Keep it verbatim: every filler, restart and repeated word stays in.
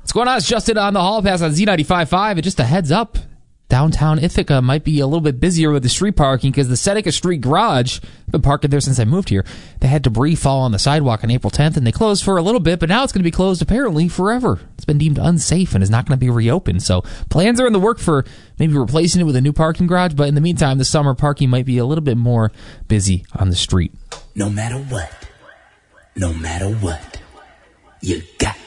What's going on? It's Justin on the Hall Pass on Z ninety-five point five. And just a heads up, downtown Ithaca might be a little bit busier with the street parking because the Seneca Street Garage, I've been parking there since I moved here, they had debris fall on the sidewalk on April tenth, and they closed for a little bit, but now it's going to be closed apparently forever. It's been deemed unsafe and is not going to be reopened. So plans are in the work for maybe replacing it with a new parking garage, but in the meantime, the summer parking might be a little bit more busy on the street. No matter what, no matter what, you got